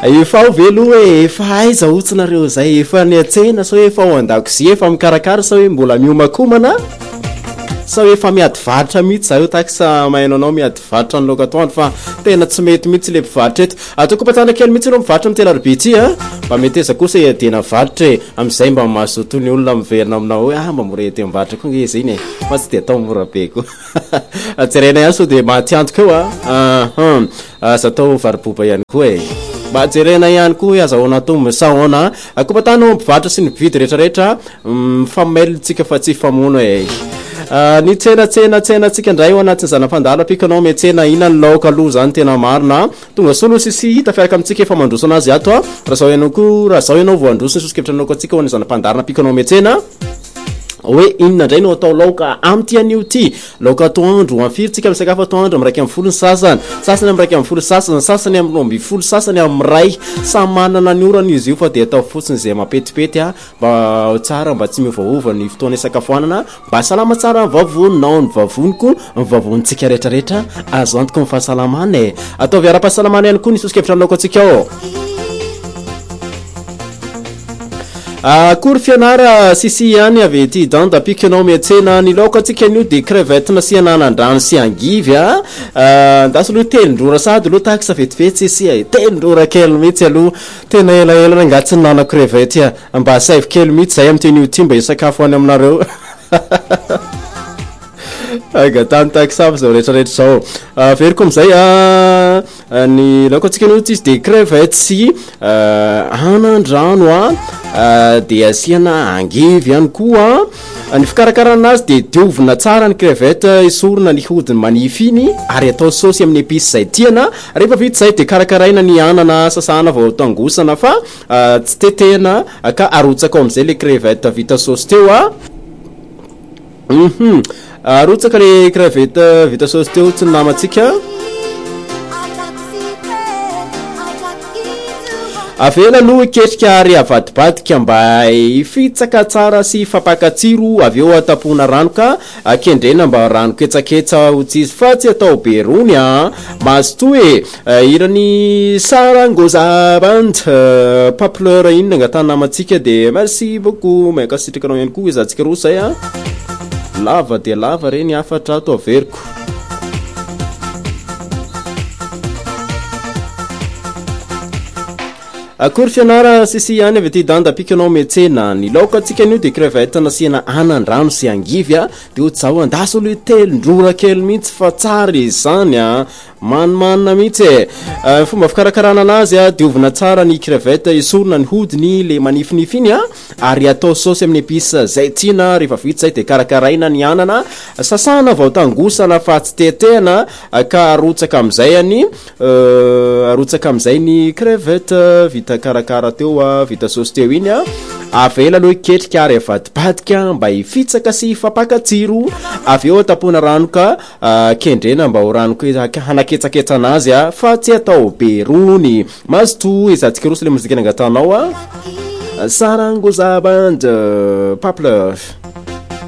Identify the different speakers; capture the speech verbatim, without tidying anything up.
Speaker 1: efa velo hoe efa aiza otsinareo zay efa niatsena sao efa ao an-dakozia efa mikarakara sao hoe mbola miomakomana sao efa miady varitra mihitsy zaho taksa mainanao miady varitra ny loka atoandro fa tena tsy mety mihitsy le mpivaritra eto atoko patana kely mihitsy ireo mivaritra amin'ny telarobe ty a mba mety eza kosa iadena varitra e amin'izay mba mahazoto ny olona miverina aminao hoe ah mba morety amin'ny varitra koa nge zay ne fa tsy de atao mora be ko jerena ihany so de mahatiantoka eo a aha aza atao variboba ihany koa e mba jerena ihany koa hoe azahoana atao misahoana akopatana mpivaritra sy ny mpividy rehetrarehetra mifamailitsika fa tsy famono e ny tsena tsena tsena tsika ndray ao anatin'ny zanam-pandala pikanao metsena ina ny laoka aloha zany tena marina tonga solo sisy hita fiaraka amintsika efa mandroso anazy ato a raha zao ianao koa raha zao ianao vao androso ny sosikevitranao ko atsika ho any zanam-pandarina pikanao metsena hoe inona ndray no atao laoka amty anio ty laoka atoandro afiry tsika misakafo atoandro am'raiky amin'ny folo ny sasany sasany am'raiky amin'ny folo sasany sasany amin'ny roa amby folo sasany amin'ny ray samy manana ny orana izy io fa de atao fotsiny zay mapetipety a mba tsara mba tsy miovaova ny fotoana isakafoanana mba salama tsara ny vavononao ny vavoniko ny vavonitsika rehetrarehetra azo antoko ny fahasalamana e ataovy ara-pahasalamana ihany koa ny sosikevitranao ko atsika ao akory fianara sisi ihany avy ety danda pikanao miatsena ny laoka atsika anio de crevette nasiana anandrano sy angivy a ndasy aloha telondrora sady aloha taksa vetivety sisia telondrora kely mihitsy aloha tena elaela rangatsy ny nana crevette a mba saivo kely mihitsy zay am'tenio ty mba isakafo any aminareo aga tany taksavy zao rehetrarehetra zao avery ko am'izay a ny laoka atsika anio ty izy de crevette sy anandrano a de asiana angivy ihany koa ny fikarakarana azy de diovina tsara ny crevette isorona ny hodiny manify iny ary atao saosy amin'ny épice zay tiana rehefa vita zay de karakaraina ny anana sasana vao tangosana fa tsy tetehana ka arotsaka ao am'izay le crevette vita saosy teo a mhm arotsaka le crevette vita saosy teo tsy namatsika avela aloha iketrika ary avadibadika mba ifitsaka tsara sy fampakatsiro aveo atapona ranoka akendrena mba rano ketsaketsa ho tsy izy fa tsy atao be rony a mazoto e irany sarangoza band papleur iny angatana namatsika de merci beaucoup mankasitrikanao ihany koa izatsika roa zay a lava de lava reny afatra ato averiko akory fianara sisi ihany avy ty danda pikanao metsena ny laoka atsika anio de crevette nasiana anandrano sy angivy a de ohatsy zao andasy aloha telondrora kely mihitsy fa tsara izy zany a manimanina mihitsy e fomba fikarakarana anazy a diovina tsara ny crevette isorona ny hodiny le manifinify iny a ary atao saosy amin'ny épice zay tiana rehefa vita zay de karakaraina ny anana sasana vao tangosana fa tsy tetehana ka arotsaka am'izay any arotsaka am'izay ny crevette vita karakara teo a vita saosy teo iny a avela aloha iketrika ary avadibadika mba ifitsaka sy fampakatsiro aveo atapona ranoka kendrena mba ho ranoka hanaketsaketsa anazy a fa tsy atao be rony mazoto izatsika rosy le mozika nangatanao a sarangoza band papleur